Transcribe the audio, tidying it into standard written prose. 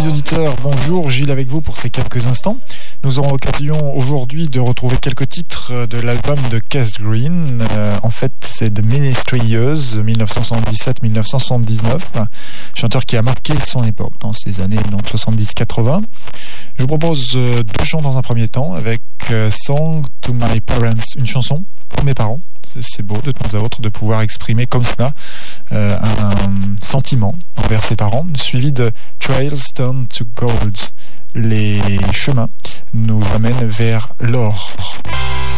Amis auditeurs, bonjour, Gilles avec vous pour ces quelques instants. Nous aurons l'occasion aujourd'hui de retrouver quelques titres de l'album de Keith Green. En fait, c'est The Ministry Years, 1977-1979. Chanteur qui a marqué son époque dans ces années donc 70-80. Je vous propose deux chants dans un premier temps avec Song to My Parents, une chanson pour mes parents. C'est beau de temps à autre de pouvoir exprimer comme cela un sentiment envers ses parents, suivi de Trails Turn to Gold. Les chemins nous amènent vers l'or.